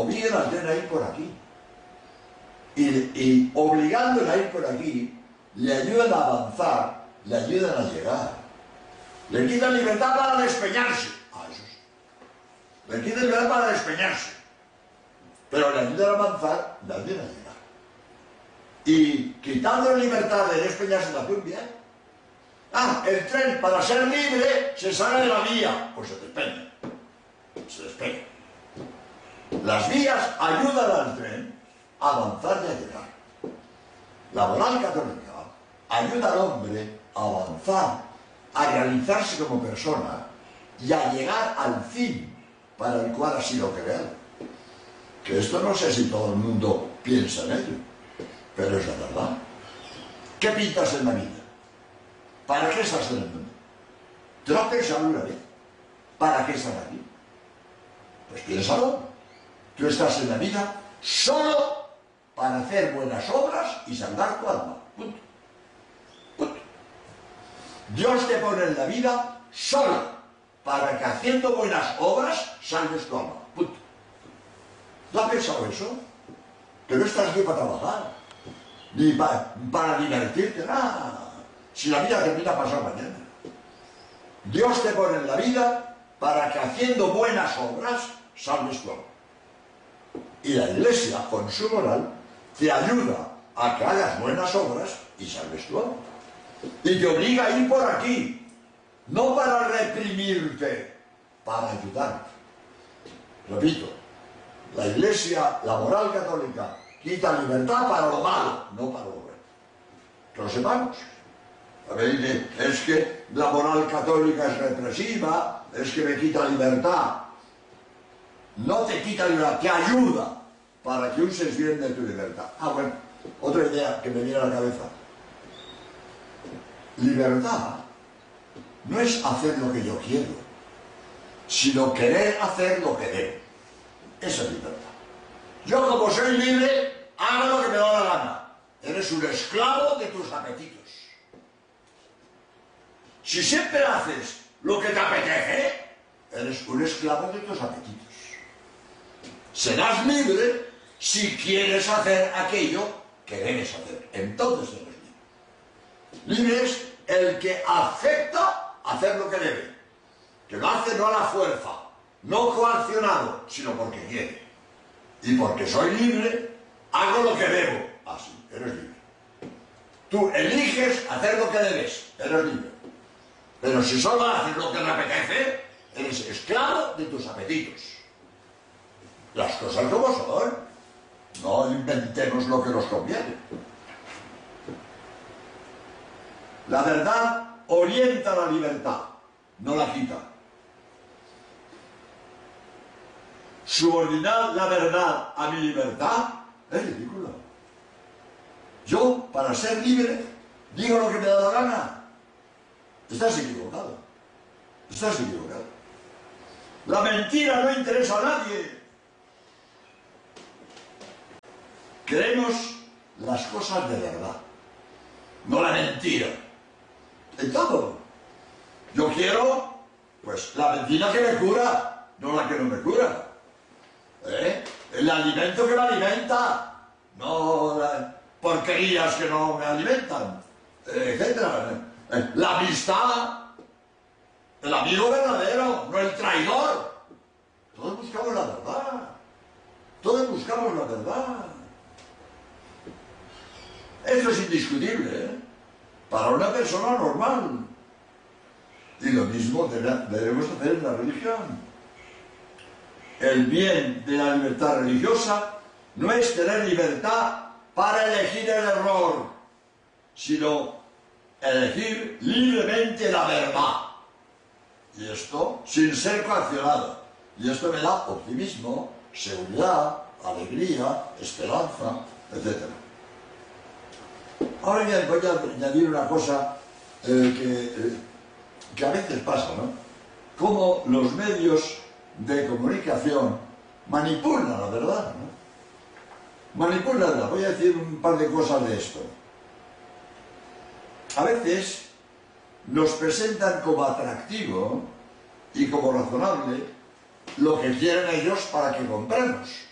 obliguen al tren a ir por aquí. Y obligándole a ir por aquí, le ayudan a avanzar, le ayudan a llegar. Le quitan libertad para despeñarse. Ah, eso sí. Le quitan libertad para despeñarse. Pero le ayudan a avanzar, le ayudan a llegar. Y quitándole libertad de despeñarse también bien. Ah, el tren para ser libre se sale de la vía. Pues se despeña. Se despeña. Las vías ayudan al tren a avanzar y a llegar. La moral católica ayuda al hombre a avanzar, a realizarse como persona y a llegar al fin para el cual ha sido creado. Que esto no sé si todo el mundo piensa en ello, pero es la verdad. ¿Qué pintas en la vida? ¿Para qué estás en el mundo? ¿Te lo has pensado una vez? ¿Para qué estás aquí? Pues piénsalo. Tú estás en la vida solo para hacer buenas obras y salvar tu alma. Punto. Punto. Dios te pone en la vida solo para que haciendo buenas obras salves tu alma. Punto. ¿No has pensado eso? Que no estás aquí para trabajar, ni para divertirte, nada. Si la vida termina pasado mañana. Dios te pone en la vida para que haciendo buenas obras salves tu alma. Y la Iglesia, con su moral, te ayuda a que hagas buenas obras y salves tu alma. Y te obliga a ir por aquí, no para reprimirte, para ayudarte. Repito, la Iglesia, la moral católica, quita libertad para lo malo, no para lo bueno. Que lo sepamos. A ver, es que la moral católica es represiva, es que me quita libertad. No te quita libertad, te ayuda para que uses bien de tu libertad. Ah, bueno, otra idea que me viene a la cabeza. Libertad no es hacer lo que yo quiero, sino querer hacer lo que debo. Esa es libertad. Yo, como soy libre, hago lo que me da la gana. Eres un esclavo de tus apetitos. Si siempre haces lo que te apetece, eres un esclavo de tus apetitos. Serás libre si quieres hacer aquello que debes hacer. Entonces eres libre. Libre es el que acepta hacer lo que debe. Que lo hace no a la fuerza, no coaccionado, sino porque quiere. Y porque soy libre, hago lo que debo. Así, eres libre. Tú eliges hacer lo que debes, eres libre. Pero si solo haces lo que te apetece, eres esclavo de tus apetitos. Las cosas como son. No inventemos lo que nos conviene. La verdad orienta la libertad, no la quita. Subordinar la verdad a mi libertad es ridículo. Yo, para ser libre, digo lo que me da la gana. Estás equivocado. Estás equivocado. La mentira no interesa a nadie. Queremos las cosas de verdad, no la mentira. En todo. Yo quiero, pues, la mentira que me cura, no la que no me cura. El alimento que me alimenta, no las porquerías que no me alimentan, etcétera. La amistad, el amigo verdadero, no el traidor. Todos buscamos la verdad. Todos buscamos la verdad. Eso es indiscutible, ¿eh? Para una persona normal. Y lo mismo debemos hacer en la religión. El bien de la libertad religiosa no es tener libertad para elegir el error, sino elegir libremente la verdad. Y esto sin ser coaccionado. Y esto me da optimismo, seguridad, alegría, esperanza, etc. Ahora voy a añadir una cosa que a veces pasa, ¿no? Cómo los medios de comunicación manipulan la verdad, ¿no? Manipulan. Voy a decir un par de cosas de esto. A veces nos presentan como atractivo y como razonable lo que quieren ellos para que compremos.